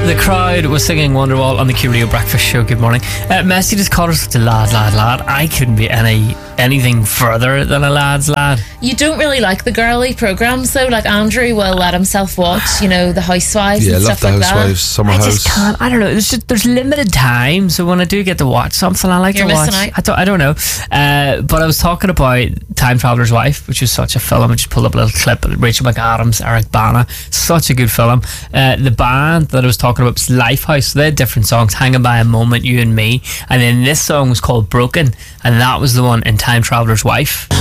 The crowd was singing Wonderwall on the Q Radio Breakfast Show. Good morning. Messi just called her such a lad. I couldn't be anything further than a lad's lad. You don't really like the girly programmes though. Like Andrew will let himself watch, the Housewives and stuff like that. Yeah, love the Housewives, Summer House. I just can't. I don't know. There's limited time, so when I do get to watch something, I like You're to watch. missing out. I don't know. But I was talking about Time Traveler's Wife, which is such a film. I just pulled up a little clip. Rachel McAdams, Eric Bana, such a good film. The band that I was talking about was Lifehouse. They had different songs, Hanging by a Moment, You and Me, and then this song was called Broken, and that was the one in Time Traveler's Wife.